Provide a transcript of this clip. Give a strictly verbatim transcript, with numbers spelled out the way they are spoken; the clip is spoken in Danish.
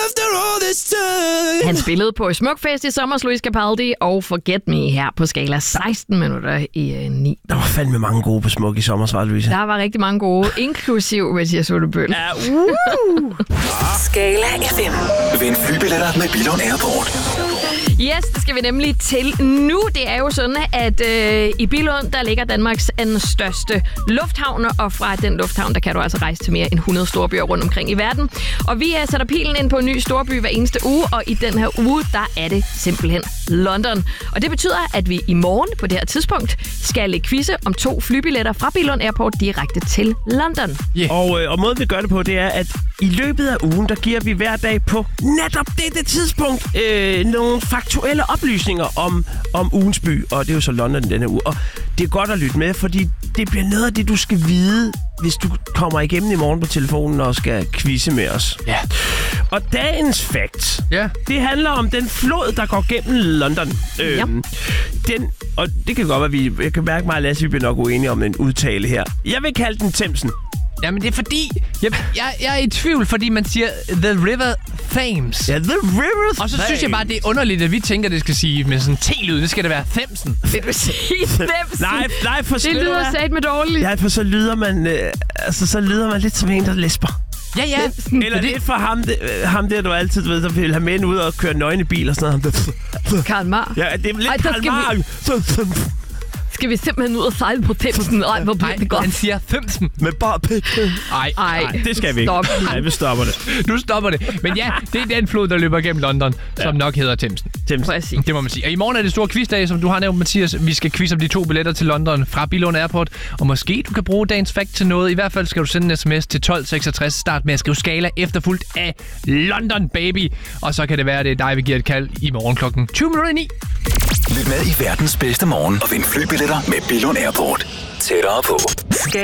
Han spillede på Smukfest i sommer, Luis Capaldi, og Forget Me her på skala seksten minutter i uh, ni. Der var fandme mange gode på Smuk i sommer, svarede Louise. Der var rigtig mange gode, inklusiv Mathias Uttebøl. Ja, uh. Skala F M. Vind flybilletter med Billund Airport. Yes, det skal vi nemlig til nu. Det er jo sådan, at øh, i Billund, der ligger Danmarks anden største lufthavn, og fra den lufthavn, der kan du altså rejse til mere end hundrede storbyer rundt omkring i verden. Og vi uh, sætter pilen ind på en ny storby hver eneste uge, og i den her uge, der er det simpelthen London. Og det betyder, at vi i morgen på det her tidspunkt skal quizze om to flybilletter fra Billund Airport direkte til London. Yeah. Og, øh, og måden vi gør det på, det er, at i løbet af ugen, der giver vi hver dag på netop dette tidspunkt øh, nogle faktuelle oplysninger om, om ugens by, og det er jo så London denne uge. Og det er godt at lytte med, fordi det bliver noget af det, du skal vide, hvis du kommer igennem i morgen på telefonen og skal quizze med os. Ja. Og dagens fact, ja. det handler om den flod, der går gennem London. Øhm, ja. Den, og det kan godt være, at vi jeg kan mærke mig, at Lasse, vi bliver nok uenige om en udtale her. Jeg vil kalde den Themsen. Jamen, det er fordi... Jeg, jeg, jeg er i tvivl, fordi man siger The River Thames. Ja, The River Thames. Og så synes jeg bare, det er underligt, at vi tænker, det skal sige med sådan en T-lyd. Det skal det være Themsen. Vil du sige Themsen? Nej, nej, for det lyder sat med dårligt. Ja, for så lyder man, øh, altså, så lyder man lidt som en, der lesber. Ja, ja. Eller lidt for ham, det, ham der, du altid ved, der vil have mænd ud og køre nøgne bil og sådan noget. Karl Marx. Ja, det er lidt Ej, Karl Marx. Skal vi simpelthen ud og sejle på Themsen? Nej, hvor bliver det godt. Han siger Themsen. Med bare pik. Ej, Ej, det skal vi ikke. Stop. Nej, vi stopper det. Nu stopper det. Men ja, det er den flod, der løber gennem London, ja. som nok hedder Themsen. Themsen. Det må man sige. Og i morgen er det store quizdag, som du har nævnt, Mathias. Vi skal quizze om de to billetter til London fra Billund Airport. Og måske du kan bruge dagens fact til noget. I hvert fald skal du sende en sms til tolv seksogtres. Start med at skrive skala efterfulgt af London, baby. Og så kan det være, at det er dig, vi giver et kald i morgen klokken tyve minutter i ni. Lyt med i verdens bedste morgen og vind flybilletter med Billund Airport. Tættere på.